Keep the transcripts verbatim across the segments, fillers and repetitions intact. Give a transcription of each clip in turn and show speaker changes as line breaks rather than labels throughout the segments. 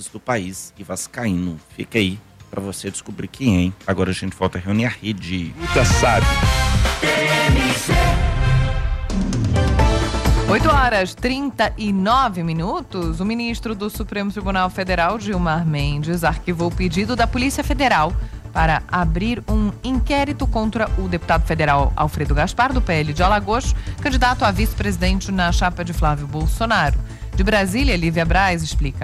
do país e vascaíno. Fica aí para você descobrir quem é. Agora a gente volta a reunir a rede.
Puta sabe.
oito horas e trinta e nove minutos. O ministro do Supremo Tribunal Federal, Gilmar Mendes, arquivou o pedido da Polícia Federal para abrir um inquérito contra o deputado federal Alfredo Gaspar, do P L de Alagoas, candidato a vice-presidente na chapa de Flávio Bolsonaro. De Brasília, Lívia Braz explica.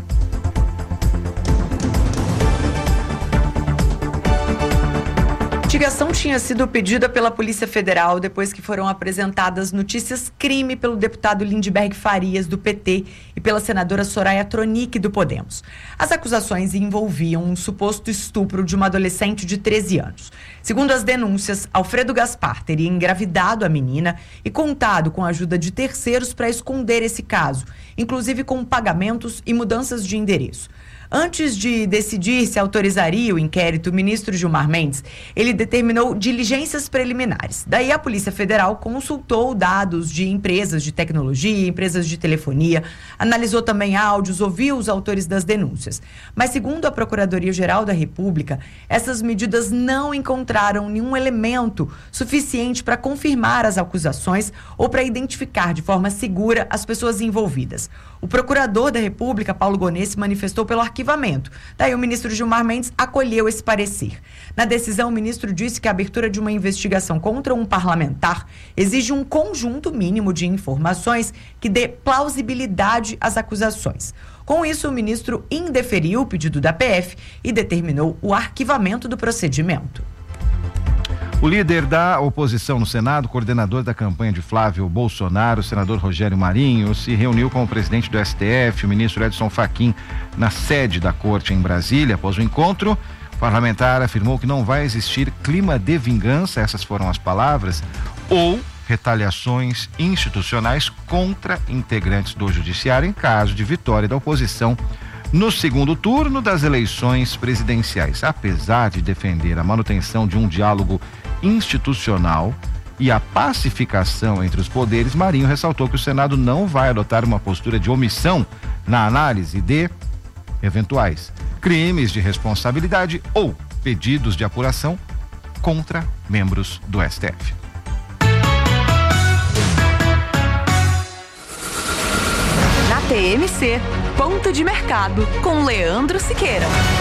A investigação tinha sido pedida pela Polícia Federal depois que foram apresentadas notícias crime pelo deputado Lindbergh Farias, do P T, e pela senadora Soraya Tronic, do Podemos. As acusações envolviam um suposto estupro de uma adolescente de treze anos. Segundo as denúncias, Alfredo Gaspar teria engravidado a menina e contado com a ajuda de terceiros para esconder esse caso, inclusive com pagamentos e mudanças de endereço. Antes de decidir se autorizaria o inquérito, o ministro Gilmar Mendes, ele determinou diligências preliminares. Daí a Polícia Federal consultou dados de empresas de tecnologia, empresas de telefonia, analisou também áudios, ouviu os autores das denúncias. Mas, segundo a Procuradoria-Geral da República, essas medidas não encontraram nenhum elemento suficiente para confirmar as acusações ou para identificar de forma segura as pessoas envolvidas. O procurador da República, Paulo Gonet, se manifestou pelo arquivamento. Daí o ministro Gilmar Mendes acolheu esse parecer. Na decisão, o ministro disse que a abertura de uma investigação contra um parlamentar exige um conjunto mínimo de informações que dê plausibilidade às acusações. Com isso, o ministro indeferiu o pedido da P F e determinou o arquivamento do procedimento.
O líder da oposição no Senado, coordenador da campanha de Flávio Bolsonaro, o senador Rogério Marinho, se reuniu com o presidente do S T F, o ministro Edson Fachin, na sede da corte em Brasília. Após o encontro, o parlamentar afirmou que não vai existir clima de vingança, essas foram as palavras, ou retaliações institucionais contra integrantes do judiciário em caso de vitória da oposição no segundo turno das eleições presidenciais. Apesar de defender a manutenção de um diálogo institucional e a pacificação entre os poderes, Marinho ressaltou que o Senado não vai adotar uma postura de omissão na análise de eventuais crimes de responsabilidade ou pedidos de apuração contra membros do S T F.
Na T M C, ponto de mercado com Leandro Siqueira.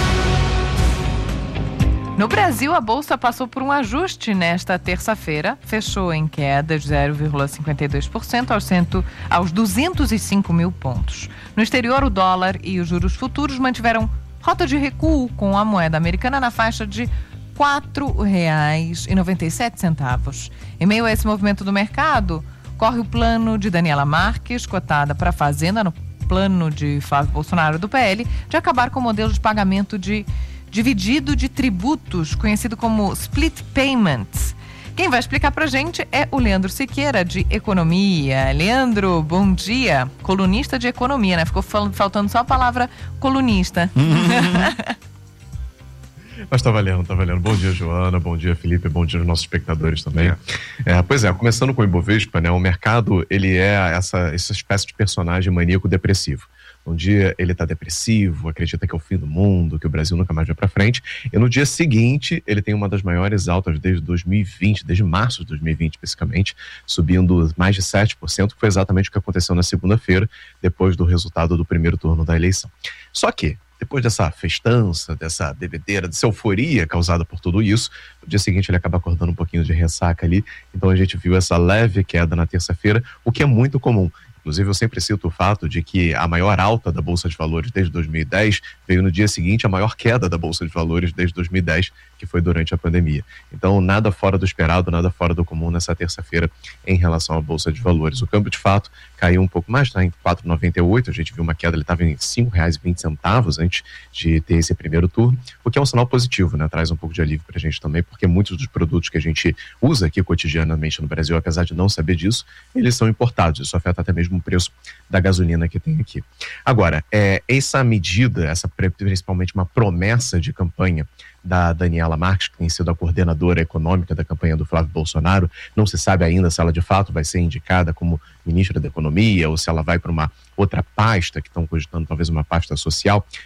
No Brasil, a Bolsa passou por um ajuste nesta terça-feira, fechou em queda de zero vírgula cinquenta e dois por cento aos, cento, aos duzentos e cinco mil pontos. No exterior, o dólar e os juros futuros mantiveram rota de recuo, com a moeda americana na faixa de quatro reais e noventa e sete centavos. Em meio a esse movimento do mercado, corre o plano de Daniela Marques, cotada para a Fazenda, no plano de Flávio Bolsonaro do P L, de acabar com o modelo de pagamento de dividido de tributos, conhecido como split payments. Quem vai explicar pra gente é o Leandro Siqueira, de Economia. Leandro, bom dia. Colunista de Economia, né? Ficou faltando só a palavra colunista.
Mas tá valendo, tá valendo. Bom dia, Joana, bom dia, Felipe, bom dia aos nossos espectadores também. É. É, pois é, começando com o Ibovespa, né? O mercado, ele é essa, essa espécie de personagem maníaco depressivo. Um dia ele está depressivo, acredita que é o fim do mundo, que o Brasil nunca mais vai para frente, e no dia seguinte ele tem uma das maiores altas desde dois mil e vinte, desde março de dois mil e vinte especificamente, subindo mais de sete por cento, que foi exatamente o que aconteceu na segunda-feira, depois do resultado do primeiro turno da eleição. Só que, depois dessa festança, dessa bebedeira, dessa euforia causada por tudo isso, no dia seguinte ele acaba acordando um pouquinho de ressaca ali, então a gente viu essa leve queda na terça-feira, o que é muito comum. Inclusive, eu sempre cito o fato de que a maior alta da Bolsa de Valores desde dois mil e dez veio no dia seguinte a maior queda da Bolsa de Valores desde dois mil e dez, que foi durante a pandemia. Então, nada fora do esperado, nada fora do comum nessa terça-feira em relação à Bolsa de Valores. O câmbio, de fato, caiu um pouco mais, está em quatro reais e noventa e oito centavos. A gente viu uma queda, ele estava em cinco reais e vinte centavos antes de ter esse primeiro turno, o que é um sinal positivo, né? Traz um pouco de alívio para a gente também, porque muitos dos produtos que a gente usa aqui cotidianamente no Brasil, apesar de não saber disso, eles são importados. Isso afeta até mesmo o preço da gasolina que tem aqui. Agora, é, essa medida, essa principalmente uma promessa de campanha da Daniela Marques, que tem sido a coordenadora econômica da campanha do Flávio Bolsonaro. Não se sabe ainda se ela de fato vai ser indicada como ministra da Economia ou se ela vai para uma outra pasta, que estão cogitando talvez uma pasta social,